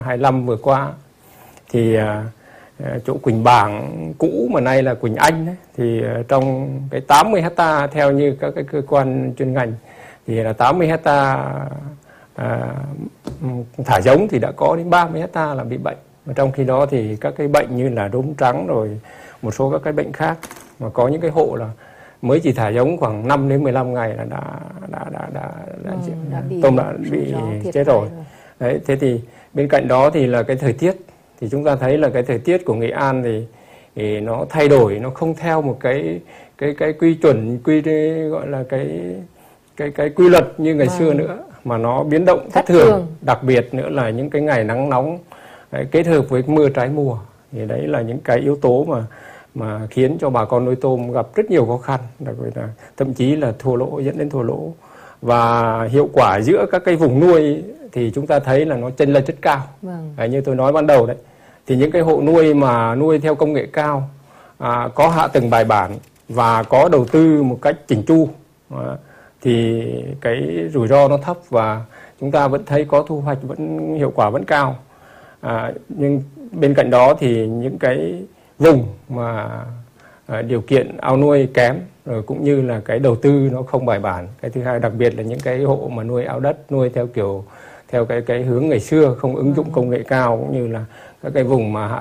25 vừa qua thì chỗ Quỳnh Bảng cũ mà nay là Quỳnh Anh ấy, thì trong cái 80 hecta theo như các cái cơ quan chuyên ngành thì là 80 hecta thả giống thì đã có đến 30 hecta là bị bệnh. Và trong khi đó thì các cái bệnh như là đốm trắng rồi một số các cái bệnh khác, mà có những cái hộ là mới chỉ thả giống khoảng 5 đến 15 ngày là tôm đã bị chết rồi. Đấy, thế thì bên cạnh đó thì là cái thời tiết, thì chúng ta thấy là cái thời tiết của Nghệ An thì nó thay đổi, nó không theo một cái quy chuẩn, gọi là cái quy luật như ngày xưa nữa, mà nó biến động thất thường. Đặc biệt nữa là những cái ngày nắng nóng kết hợp với mưa trái mùa, thì đấy là những cái yếu tố mà khiến cho bà con nuôi tôm gặp rất nhiều khó khăn, đặc biệt là thậm chí là thua lỗ, dẫn đến thua lỗ. Và hiệu quả giữa các cái vùng nuôi thì chúng ta thấy là nó chênh lệch rất cao. Như tôi nói ban đầu đấy, thì những cái hộ nuôi mà nuôi theo công nghệ cao, có hạ tầng bài bản và có đầu tư một cách chỉnh chu, thì cái rủi ro nó thấp và chúng ta vẫn thấy có thu hoạch, vẫn hiệu quả vẫn cao. Nhưng bên cạnh đó thì những cái vùng mà điều kiện ao nuôi kém, rồi cũng như là cái đầu tư nó không bài bản. Cái thứ hai, đặc biệt là những cái hộ mà nuôi ao đất, nuôi theo cái hướng ngày xưa, không ứng dụng công nghệ cao, cũng như là các cái vùng mà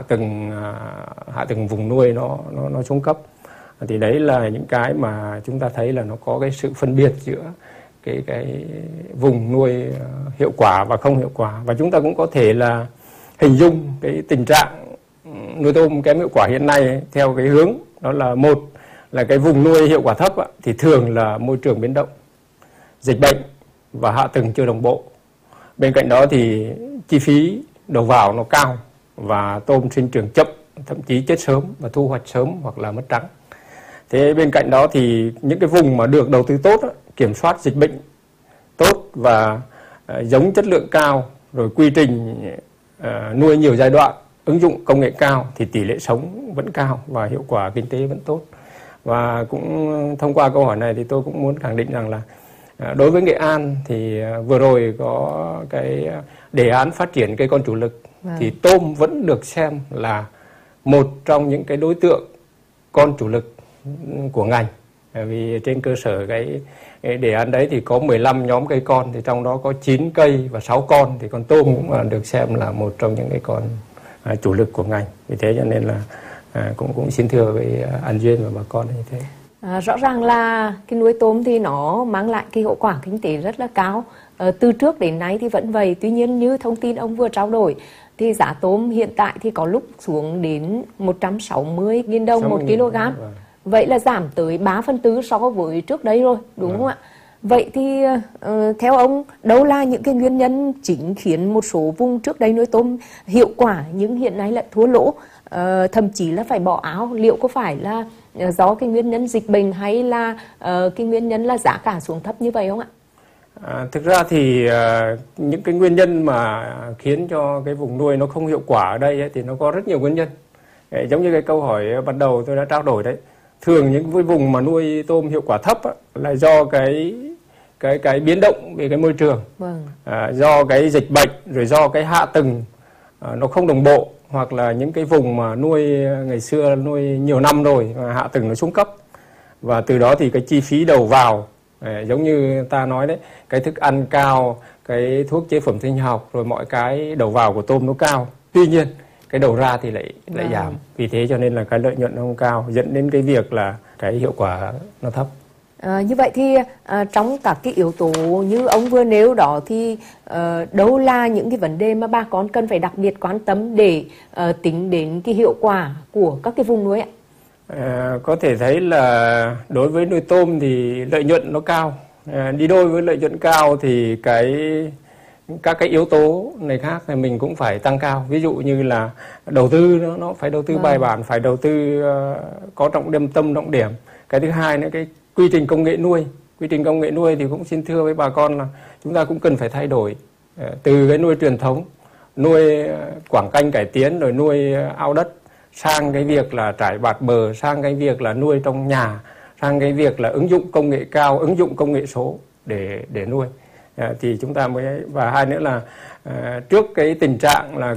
hạ tầng vùng nuôi nó xuống cấp. Thì đấy là những cái mà chúng ta thấy là nó có cái sự phân biệt giữa cái vùng nuôi hiệu quả và không hiệu quả. Và chúng ta cũng có thể là hình dung cái tình trạng nuôi tôm kém hiệu quả hiện nay ấy, theo cái hướng đó là một là cái vùng nuôi hiệu quả thấp thì thường là môi trường biến động, dịch bệnh và hạ tầng chưa đồng bộ. Bên cạnh đó thì chi phí đầu vào nó cao và tôm sinh trưởng chậm, thậm chí chết sớm và thu hoạch sớm hoặc là mất trắng. Thế bên cạnh đó thì những cái vùng mà được đầu tư tốt, kiểm soát dịch bệnh tốt và giống chất lượng cao, rồi quy trình nuôi nhiều giai đoạn, ứng dụng công nghệ cao thì tỷ lệ sống vẫn cao và hiệu quả kinh tế vẫn tốt. Và cũng thông qua câu hỏi này thì tôi cũng muốn khẳng định rằng là đối với Nghệ An thì vừa rồi có cái đề án phát triển cây con chủ lực, thì tôm vẫn được xem là một trong những cái đối tượng con chủ lực của ngành. Vì trên cơ sở cái đề án đấy thì có 15 nhóm cây con, thì trong đó có 9 cây và 6 con, thì con tôm cũng được xem là một trong những cái con chủ lực của ngành. Vì thế cho nên là cũng xin thưa với An Duyên và bà con như thế. Rõ ràng là cái nuôi tôm thì nó mang lại cái hiệu quả kinh tế rất là cao. Từ trước đến nay thì vẫn vậy. Tuy nhiên như thông tin ông vừa trao đổi thì giá tôm hiện tại thì có lúc xuống đến 160.000 đồng 1 kg. Vậy là giảm tới 3/4 so với trước đây rồi, đúng không ạ? Vậy thì theo ông, đâu là những cái nguyên nhân chính khiến một số vùng trước đây nuôi tôm hiệu quả nhưng hiện nay lại thua lỗ, thậm chí là phải bỏ áo? Liệu có phải là do cái nguyên nhân dịch bệnh hay là cái nguyên nhân là giá cả xuống thấp như vậy không ạ? Thực ra thì những cái nguyên nhân mà khiến cho cái vùng nuôi nó không hiệu quả ở đây ấy, thì nó có rất nhiều nguyên nhân. Giống như cái câu hỏi ban đầu tôi đã trao đổi đấy. Thường những cái vùng mà nuôi tôm hiệu quả thấp là do cái biến động về cái môi trường, do cái dịch bệnh, rồi do cái hạ tầng nó không đồng bộ, hoặc là những cái vùng mà nuôi ngày xưa nuôi nhiều năm rồi mà hạ tầng nó xuống cấp, và từ đó thì cái chi phí đầu vào, giống như ta nói đấy, cái thức ăn cao, cái thuốc chế phẩm sinh học, rồi mọi cái đầu vào của tôm nó cao. Tuy nhiên cái đầu ra thì lại giảm. Vì thế cho nên là cái lợi nhuận nó không cao, dẫn đến cái việc là cái hiệu quả nó thấp. Như vậy thì trong các cái yếu tố như ông vừa nêu đó thì đâu là những cái vấn đề mà bà con cần phải đặc biệt quan tâm để tính đến cái hiệu quả của các cái vùng nuôi ạ? Có thể thấy là đối với nuôi tôm thì lợi nhuận nó cao. Đi đôi với lợi nhuận cao thì các cái yếu tố này khác thì mình cũng phải tăng cao. Ví dụ như là đầu tư nó phải đầu tư bài bản, phải đầu tư có trọng điểm. Cái thứ hai nữa, cái quy trình công nghệ nuôi. Quy trình công nghệ nuôi thì cũng xin thưa với bà con là chúng ta cũng cần phải thay đổi từ cái nuôi truyền thống, nuôi quảng canh cải tiến, rồi nuôi ao đất, sang cái việc là trải bạt bờ, sang cái việc là nuôi trong nhà, sang cái việc là ứng dụng công nghệ cao, ứng dụng công nghệ số để nuôi. Thì chúng ta mới, và hai nữa là trước cái tình trạng là